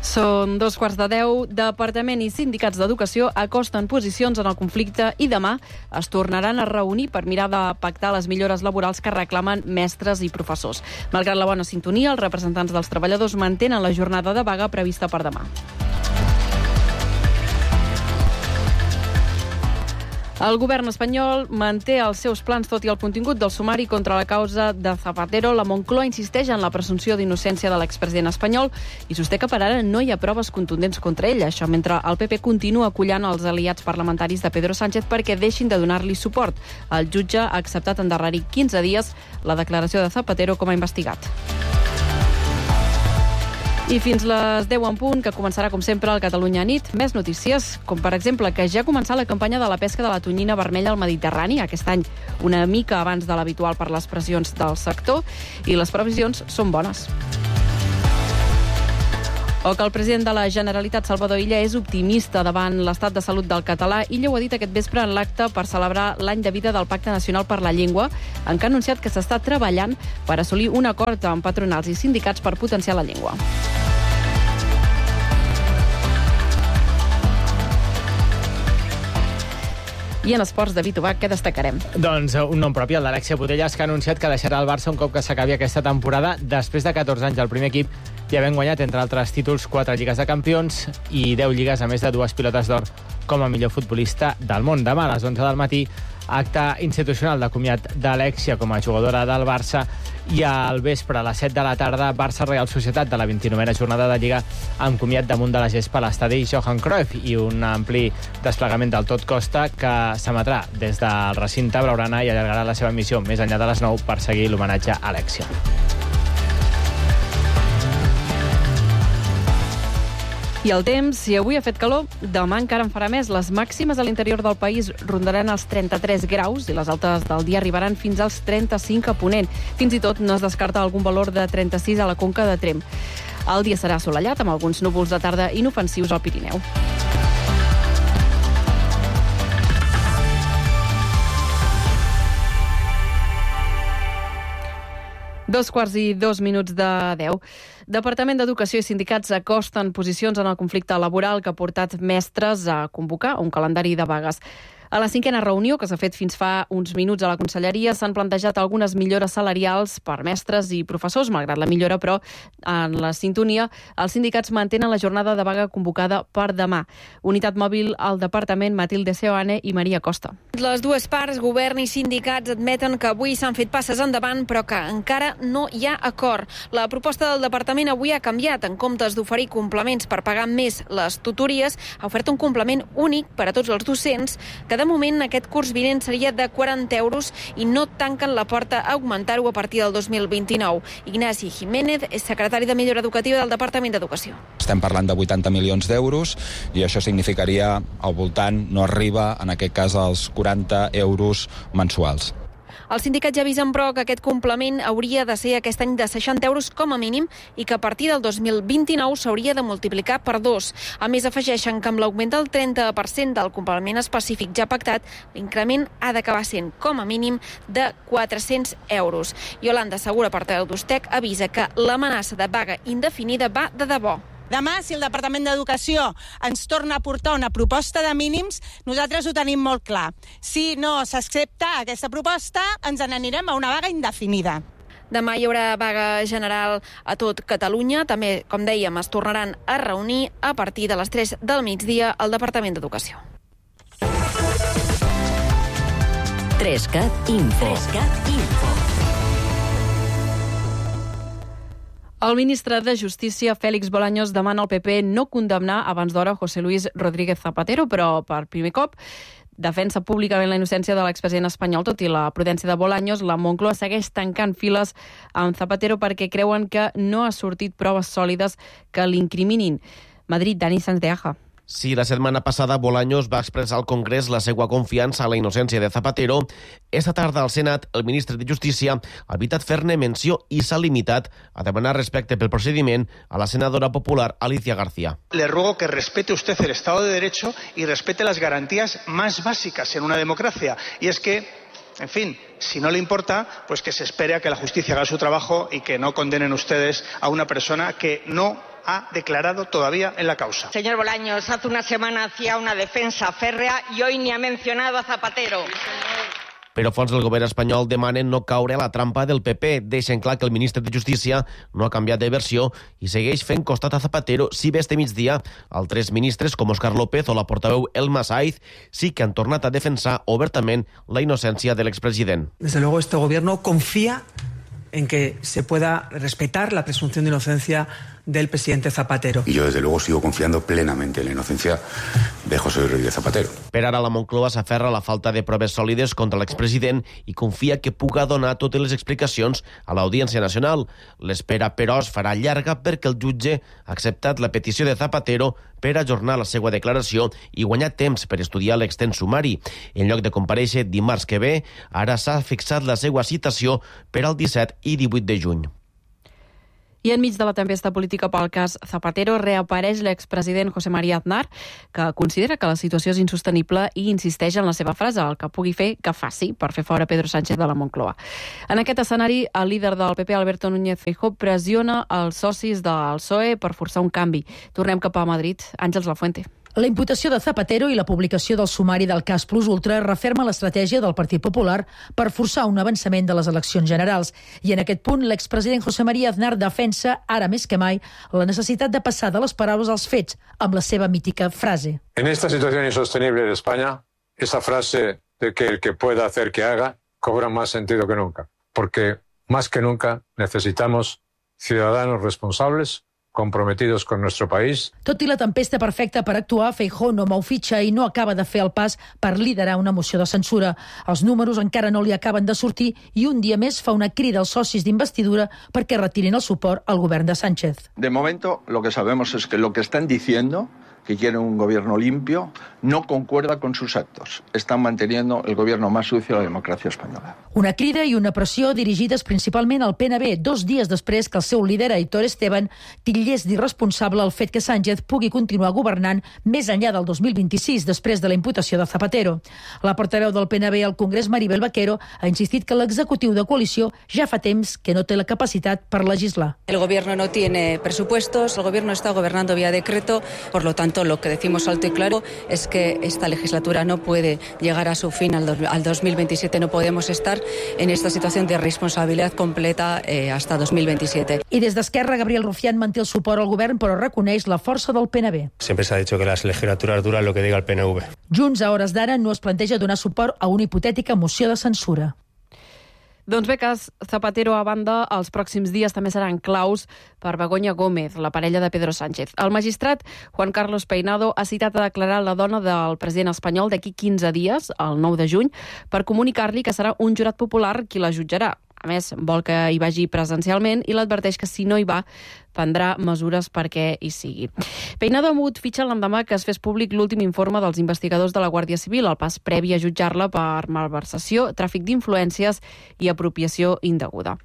Són 2:15. Departament i sindicats d'educació acosten posicions en el conflicte i demà es tornaran a reunir per mirar de pactar les millores laborals que reclamen mestres i professors. Malgrat la bona sintonia, els representants dels treballadors mantenen la jornada de vaga prevista per demà. El govern espanyol manté els seus plans tot i el contingut del sumari contra la causa de Zapatero. La Moncloa insisteix en la presumpció d'innocència de l'expresident espanyol i sosté que per ara no hi ha proves contundents contra ell. Això mentre el PP continua acollant els aliats parlamentaris de Pedro Sánchez perquè deixin de donar-li suport. El jutge ha acceptat endarrerir 15 dies la declaració de Zapatero com a investigat. I fins les 10 en punt, que començarà, com sempre, el Catalunya Nit. Més notícies, com per exemple que ja ha començat la campanya de la pesca de la tonyina vermella al Mediterrani, aquest any una mica abans de l'habitual per les pressions del sector, i les previsions són bones. O que el president de la Generalitat, Salvador Illa, és optimista davant l'estat de salut del català. Illa ho ha dit aquest vespre en l'acte per celebrar l'any de vida del Pacte Nacional per la Llengua, en què ha anunciat que s'està treballant per assolir un acord amb patronals i sindicats per potenciar la llengua. I en esports, David Ubach, què destacarem? Doncs un nom propi, el d'Alexia Putellas, que ha anunciat que deixarà el Barça un cop que s'acabi aquesta temporada. Després de 14 anys al primer equip, ja ben guanyat, entre altres títols, 4 lligues de campions i 10 lligues, a més de 2 pilotes d'or com a millor futbolista del món. Demà a les 11 del matí, acte institucional de comiat d'Alexia com a jugadora del Barça, i al vespre, a les 7 de la tarda, Barça-Real Societat de la 29a jornada de Lliga, amb comiat damunt de la gespa a l'estadi Johan Cruyff i un ampli desplegament del tot costa que s'emetrà des del recinte blaugrana i allargarà la seva missió més enllà de les 9 per seguir l'homenatge a Alexia. I el temps, si avui ha fet calor, demà encara en farà més. Les màximes a l'interior del país rondaran els 33 graus i les altes del dia arribaran fins als 35 a Ponent. Fins i tot no es descarta algun valor de 36 a la Conca de Tremp. El dia serà assolellat, amb alguns núvols de tarda inofensius al Pirineu. Dos quarts i 2 minuts de 10. Departament d'Educació i sindicats acosten posicions en el conflicte laboral que ha portat mestres a convocar un calendari de vagues. A la 5a reunió, que s'ha fet fins fa uns minuts a la Conselleria, s'han plantejat algunes millores salarials per mestres i professors. Malgrat la millora, però, en la sintonia, els sindicats mantenen la jornada de vaga convocada per demà. Unitat mòbil al departament, Matilde Seoane i Maria Costa. Les dues parts, govern i sindicats, admeten que avui s'han fet passes endavant, però que encara no hi ha acord. La proposta del departament avui ha canviat. En comptes d'oferir complements per pagar més les tutories, ha ofert un complement únic per a tots els docents, que de moment aquest curs vinent seria de 40 euros i no tanquen la porta a augmentar-ho a partir del 2029. Ignasi Jiménez és secretari de Millora Educativa del Departament d'Educació. Estem parlant de 80 milions d'euros i això significaria al voltant, no arriba en aquest cas als 40 euros mensuals. Els sindicats ja avisen, però, que aquest complement hauria de ser aquest any de 60 euros com a mínim i que a partir del 2029 s'hauria de multiplicar per 2. A més, afegeixen que amb l'augment del 30% del complement específic ja pactat, l'increment ha d'acabar sent, com a mínim, de 400 euros. Yolanda Segura, portaveu d'Ustec, avisa que l'amenaça de vaga indefinida va de debò. Demà, si el Departament d'Educació ens torna a portar una proposta de mínims, nosaltres ho tenim molt clar. Si no s'accepta aquesta proposta, ens n'anirem a una vaga indefinida. Demà hi haurà vaga general a tot Catalunya. També, com dèiem, es tornaran a reunir a partir de les 3 del migdia al Departament d'Educació. 3CAT Info. El ministre de Justícia, Félix Bolaños, demana al PP no condemnar abans d'hora José Luis Rodríguez Zapatero, però per primer cop defensa públicament la innocència de l'expresident espanyol. Tot i la prudència de Bolaños, la Moncloa segueix tancant files amb Zapatero perquè creuen que no ha sortit proves sòlides que l'incriminin. Madrid, Dani Sanz de Aja. Si la setmana passada Bolaños va expressar al Congrés la seva confiança a la innocència de Zapatero, esta tarda al Senat el ministre de Justícia ha evitat fer-ne menció i s'ha limitat a demanar respecte pel procediment a la senadora popular Alicia García. Le ruego que respete usted el Estado de Derecho y respete las garantías más básicas en una democracia. Y es que, en fin, si no le importa, pues que se espere a que la justicia haga su trabajo y que no condenen ustedes a una persona que no ha declarado todavía en la causa. Señor Bolaños, hace una semana hacía una defensa férrea y hoy ni ha mencionado a Zapatero. Però fons del govern espanyol demanen no caure a la trampa del PP. Deixen clar que el ministre de Justícia no ha canviat de versió i segueix fent costat a Zapatero, si bé este migdia altres ministres com Óscar López o la portaveu Elma Saiz sí que han tornat a defensar obertament la innocència de l'expresident. Desde luego este gobierno confía en que se pueda respetar la presunción de inocencia del presidente Zapatero. Y yo, desde luego, sigo confiando plenamente en la inocencia de José Rodríguez Zapatero. Per ara, la Moncloa s'aferra a la falta de proves sòlides contra l'expresident i confia que puga donar totes les explicacions a l'Audiència Nacional. L'espera, però, es farà llarga perquè el jutge ha acceptat la petició de Zapatero per ajornar la seva declaració i guanyar temps per estudiar l'extens sumari. En lloc de comparèixer dimarts que ve, ara s'ha fixat la seva citació per al 17 i 18 de juny. I enmig de la tempesta política pel cas Zapatero reapareix l'expresident José María Aznar, que considera que la situació és insostenible i insisteix en la seva frase, el que pugui fer, que faci, per fer fora Pedro Sánchez de la Moncloa. En aquest escenari, el líder del PP, Alberto Núñez Feijóo, pressiona els socis del PSOE per forçar un canvi. Tornem cap a Madrid. Àngels Lafuente. La imputació de Zapatero i la publicació del sumari del cas Plus Ultra referma l'estratègia del Partit Popular per forçar un avançament de les eleccions generals. I en aquest punt, l'expresident José María Aznar defensa, ara més que mai, la necessitat de passar de les paraules als fets, amb la seva mítica frase. En esta situación insostenible de España, esa frase de que el que pueda hacer que haga cobra más sentido que nunca. Porque más que nunca necesitamos ciudadanos responsables comprometidos con nuestro país. Tot i la tempesta perfecta per actuar, Feijóo no mou fitxa i no acaba de fer el pas per liderar una moció de censura. Els números encara no li acaben de sortir i un dia més fa una crida als socis d'investidura perquè retirin el suport al govern de Sánchez. De momento, lo que sabemos es que lo que están diciendo, que quieren un gobierno limpio, no concuerda con sus actos. Están manteniendo el gobierno más sucio de la democracia española. Una crida i una pressió dirigides principalment al PNB, 2 dies després que el seu líder, Aitor Esteban, titllés d'irresponsable el fet que Sánchez pugui continuar governant més enllà del 2026, després de la imputació de Zapatero. La portaveu del PNB al Congrés, Maribel Vaquero, ha insistit que l'executiu de coalició ja fa temps que no té la capacitat per legislar. El gobierno no tiene presupuestos, el gobierno está gobernando vía decreto, por lo tanto lo que decimos alto y claro es que esta legislatura no puede llegar a su fin al 2027, no podemos estar en esta situación de responsabilidad completa hasta 2027. I des d'Esquerra, Gabriel Rufián manté el suport al govern però reconeix la força del PNB. Siempre se ha dicho que las legislaturas duran lo que diga el PNV. Junts, a hores d'ara, no es planteja donar suport a una hipotètica moció de censura. Doncs bé, cas Zapatero a banda, els pròxims dies també seran claus per Begoña Gómez, la parella de Pedro Sánchez. El magistrat Juan Carlos Peinado ha citat a declarar la dona del president espanyol d'aquí 15 dies, el 9 de juny, per comunicar-li que serà un jurat popular qui la jutjarà. A més, vol que hi vagi presencialment i l'adverteix que si no hi va, prendrà mesures perquè hi sigui. Peinado ha mogut fitxa l'endemà que es fes públic l'últim informe dels investigadors de la Guàrdia Civil, el pas previ a jutjar-la per malversació, tràfic d'influències i apropiació indeguda.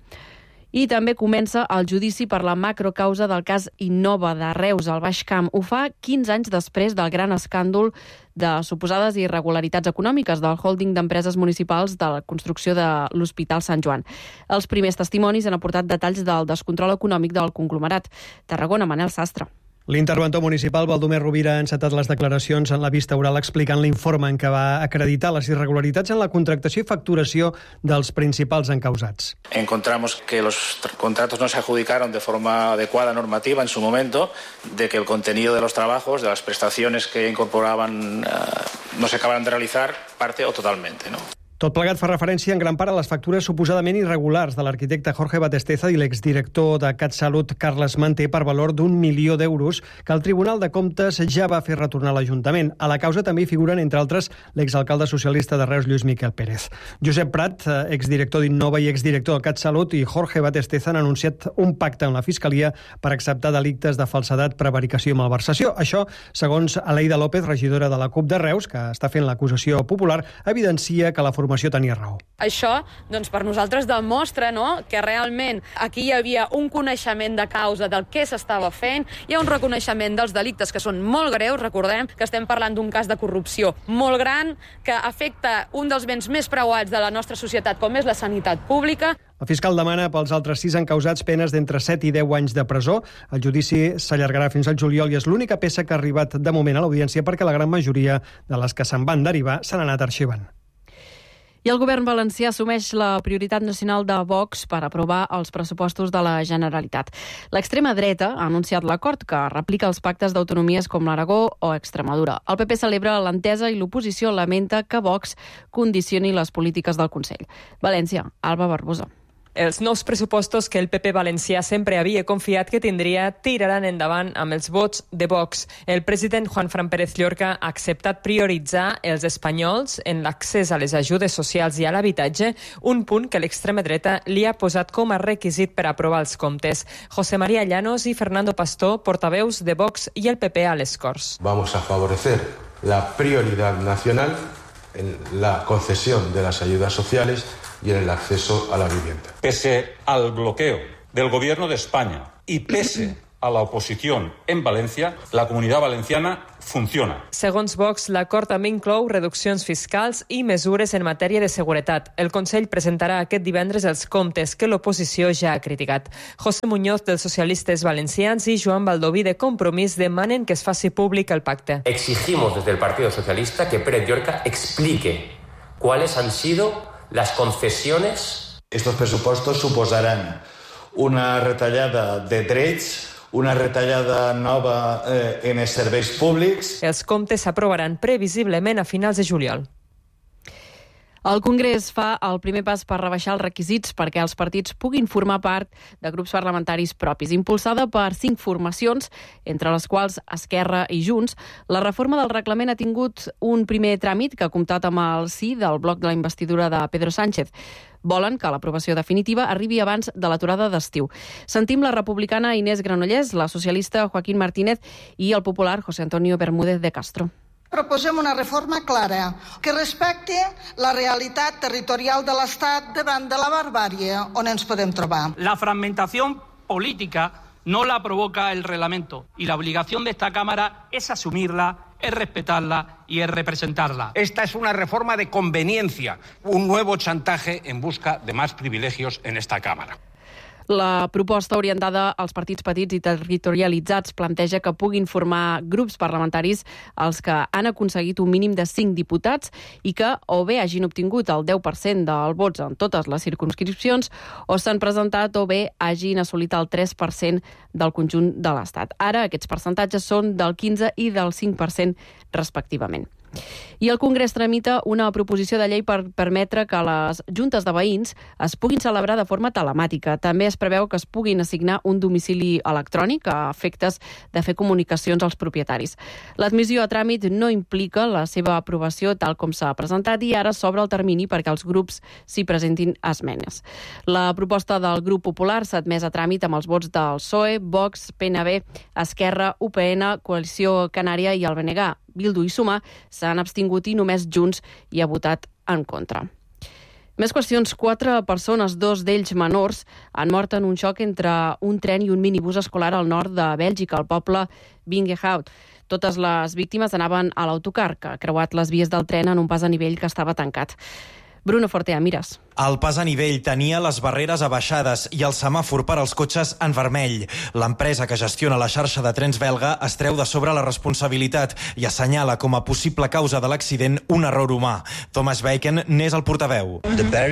I també comença el judici per la macrocausa del cas Innova de Reus al Baix Camp. Ho fa 15 anys després del gran escàndol de suposades irregularitats econòmiques del holding d'empreses municipals de la construcció de l'Hospital Sant Joan. Els primers testimonis han aportat detalls del descontrol econòmic del conglomerat. Tarragona, Manel Sastre. L'interventor municipal, Baldomer Rovira, ha encetat les declaracions en la vista oral explicant l'informe en què va acreditar les irregularitats en la contractació i facturació dels principals encausats. Encontramos que los contratos no se adjudicaron de forma adecuada normativa en su momento, de que el contenido de los trabajos, de las prestaciones que incorporaban, no se acabaron de realizar parte o totalmente, ¿no? Tot plegat fa referència en gran part a les factures suposadament irregulars de l'arquitecte Jorge Batesteza i l'exdirector de CatSalut, Carles Manté, per valor d'1 milió d'euros que el Tribunal de Comptes ja va fer retornar a l'Ajuntament. A la causa també hi figuren, entre altres, l'exalcalde socialista de Reus, Lluís Miquel Pérez. Josep Prat, exdirector d'Innova i exdirector de CatSalut, i Jorge Batesteza han anunciat un pacte amb la Fiscalia per acceptar delictes de falsedat, prevaricació i malversació. Això, segons Aleida López, regidora de la CUP de Reus, que està fent l'acusació popular, evidencia que la formació tenia raó. Això, doncs, per nosaltres demostra, no?, que realment aquí hi havia un coneixement de causa del que s'estava fent, hi ha un reconeixement dels delictes que són molt greus, recordem que estem parlant d'un cas de corrupció molt gran que afecta un dels béns més preuats de la nostra societat, com és la sanitat pública. El fiscal demana pels altres 6 encausats penes d'entre 7 i 10 anys de presó. El judici s'allargarà fins al juliol i és l'única peça que ha arribat de moment a l'audiència perquè la gran majoria de les que se'n van derivar s'han anat arxivant. I el govern valencià assumeix la prioritat nacional de Vox per aprovar els pressupostos de la Generalitat. L'extrema dreta ha anunciat l'acord que replica els pactes d'autonomies com l'Aragó o Extremadura. El PP celebra l'entesa i l'oposició lamenta que Vox condicioni les polítiques del Consell. València, Alba Barbosa. Els nous pressupostos que el PP valencià sempre havia confiat que tindria tiraran endavant amb els vots de Vox. El president Juanfran Pérez Llorca ha acceptat prioritzar els espanyols en l'accés a les ajudes socials i a l'habitatge, un punt que l'extrema dreta li ha posat com a requisit per aprovar els comptes. José María Llanos i Fernando Pastor, portaveus de Vox i el PP a les Corts. Vamos a favorecer la prioridad nacional en la concesión de las ayudas sociales y en el acceso a la vivienda. Pese al bloqueo del Gobierno de España y pese a la oposición en Valencia, la Comunitat Valenciana funciona. Segons Vox, l'acord també inclou reduccions fiscals i mesures en matèria de seguretat. El Consell presentarà aquest divendres els comptes que l'oposició ja ha criticat. José Muñoz, dels Socialistes Valencians, i Joan Baldoví, de Compromís, demanen que es faci públic el pacte. Exigimos desde el Partido Socialista que Pérez Llorca explique cuáles han sido las concesiones. Estos presupostos suposarán una retallada de drets, una retallada nova en els serveis públics. Els comptes s'aprovaran previsiblement a finals de juliol. El Congrés fa el primer pas per rebaixar els requisits perquè els partits puguin formar part de grups parlamentaris propis. Impulsada per 5 formacions, entre les quals Esquerra i Junts, la reforma del reglament ha tingut un primer tràmit que ha comptat amb el sí del bloc de la investidura de Pedro Sánchez. Volen que l'aprovació definitiva arribi abans de l'aturada d'estiu. Sentim la republicana Inés Granollers, la socialista Joaquín Martínez i el popular José Antonio Bermúdez de Castro. Proposem una reforma clara que respecti la realitat territorial de l'Estat davant de la barbàrie on ens podem trobar. La fragmentación política no la provoca el reglamento y la obligación de esta Cámara es asumirla, es respetarla y es representarla. Esta es una reforma de conveniencia, un nuevo chantaje en busca de más privilegios en esta Cámara. La proposta orientada als partits petits i territorialitzats planteja que puguin formar grups parlamentaris els que han aconseguit un mínim de 5 diputats i que o bé hagin obtingut el 10% dels vots en totes les circumscripcions o s'han presentat o bé hagin assolit el 3% del conjunt de l'Estat. Ara aquests percentatges són del 15% i del 5% respectivament. I el Congrés tramita una proposició de llei per permetre que les juntes de veïns es puguin celebrar de forma telemàtica. També es preveu que es puguin assignar un domicili electrònic a efectes de fer comunicacions als propietaris. L'admissió a tràmit no implica la seva aprovació tal com s'ha presentat i ara s'obre el termini perquè els grups s'hi presentin esmenes. La proposta del Grup Popular s'ha admès a tràmit amb els vots del PSOE, Vox, PNB, Esquerra, UPN, Coalició Canària i el BNG. Bildu i Sumar s'han abstingut i només Junts hi ha votat en contra. Més qüestions. 4 persones, 2 d'ells menors, han mort en un xoc entre un tren i un minibús escolar al nord de Bèlgica, al poble Vingehout. Totes les víctimes anaven a l'autocar, que ha creuat les vies del tren en un pas a nivell que estava tancat. Bruno Fortea, Mires. El pas a nivell tenia les barreres abaixades i el semàfor per als cotxes en vermell. L'empresa que gestiona la xarxa de trens belga es treu de sobre la responsabilitat i assenyala com a possible causa de l'accident un error humà. Thomas Bacon n'és el portaveu.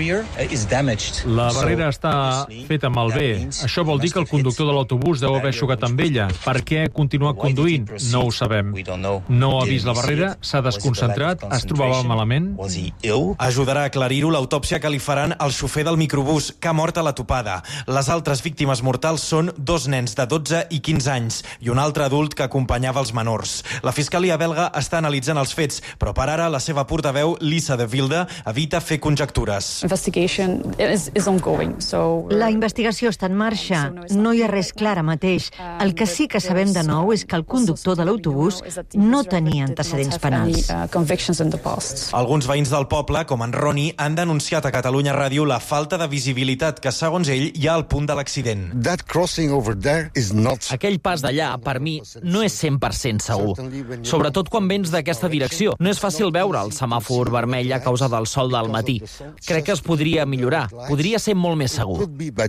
La barrera està feta malbé. Això vol dir que el conductor de l'autobús deu haver xocat amb ella. Per què ha continuat conduint? No ho sabem. No ha vist la barrera, s'ha desconcentrat, es trobava malament. Ajudarà a aclarir-ho l'autòpsia que li faran al xofer del microbús, que ha mort a la topada. Les altres víctimes mortals són 2 nens de 12 i 15 anys i un altre adult que acompanyava els menors. La Fiscalia belga està analitzant els fets, però per ara la seva portaveu, Lisa de Wilde, evita fer conjectures. La investigació està en marxa. No hi ha res clar ara mateix. El que sí que sabem de nou és que el conductor de l'autobús no tenia antecedents penals. Alguns veïns del poble, com en Roni, han denunciat a Catalunya Catalunya Ràdio la falta de visibilitat que, segons ell, hi ha al punt de l'accident. Aquell pas d'allà, per mi, no és 100% segur. Sobretot quan vens d'aquesta direcció. No és fàcil veure el semàfor vermell a causa del sol del matí. Crec que es podria millorar. Podria ser molt més segur.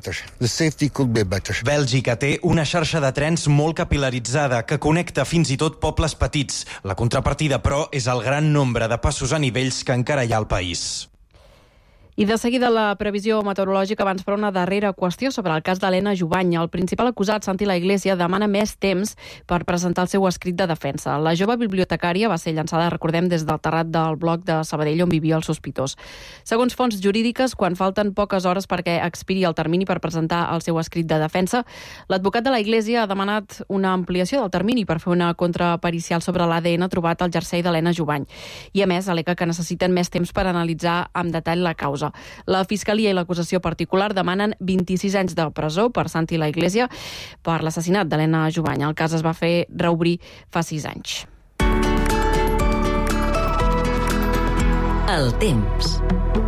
Bèlgica té una xarxa de trens molt capilaritzada que connecta fins i tot pobles petits. La contrapartida, però, és el gran nombre de passos a nivells que encara hi ha al país. I de seguida la previsió meteorològica abans per una darrera qüestió sobre el cas d'Helena Jubany. El principal acusat, Santi La Iglesia, demana més temps per presentar el seu escrit de defensa. La jove bibliotecària va ser llançada, recordem, des del terrat del bloc de Sabadell on vivia el sospitós. Segons fonts jurídiques, quan falten poques hores perquè expiri el termini per presentar el seu escrit de defensa, l'advocat de La Iglesia ha demanat una ampliació del termini per fer una contrapericial sobre l'ADN trobat al jersei d'Helena Jubany. I, a més, al·lega que necessiten més temps per analitzar amb detall la causa. La Fiscalia i l'acusació particular demanen 26 anys de presó per Santi La Iglesia per l'assassinat d'Helena Jubany. El cas es va fer reobrir fa 6 anys. El temps.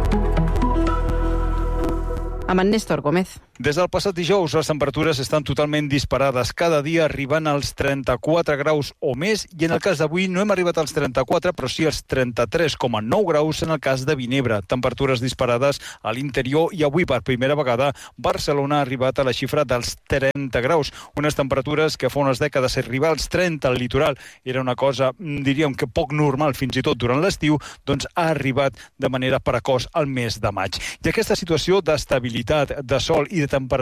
Amb en Néstor Gómez. Des del passat dijous, les temperatures estan totalment disparades, cada dia arribant als 34 graus o més, i en el cas d'avui no hem arribat als 34, però sí als 33,9 graus en el cas de Vinebre. Temperatures disparades a l'interior, i avui per primera vegada Barcelona ha arribat a la xifra dels 30 graus, unes temperatures que fa unes dècades arribar als 30 al litoral era una cosa, diríem que poc normal fins i tot durant l'estiu, doncs ha arribat de manera precoç al mes de maig. I aquesta situació d'estabilitat, de sol i de temperatura